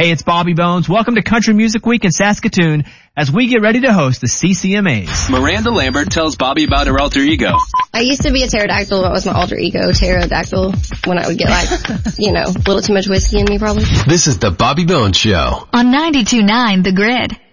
Hey, it's Bobby Bones. Welcome to Country Music Week in Saskatoon as we get ready to host the CCMAs. Miranda Lambert tells Bobby about her alter ego. I used to be a pterodactyl. That was my alter ego, pterodactyl, when I would get a little too much whiskey in me probably. This is the Bobby Bones Show. On 92.9 The Grid.